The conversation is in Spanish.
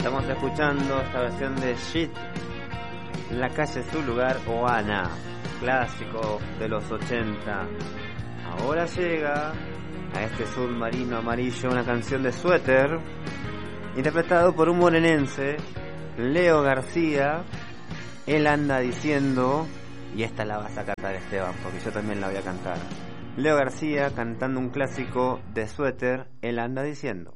Estamos escuchando esta versión de Shit, La calle es su lugar, o Ana, clásico de los 80. Ahora llega a este submarino amarillo una canción de Suéter, interpretado por un morenense, Leo García. Él anda diciendo, y esta la vas a cantar, Esteban, porque yo también la voy a cantar. Leo García cantando un clásico de Suéter, Él anda diciendo.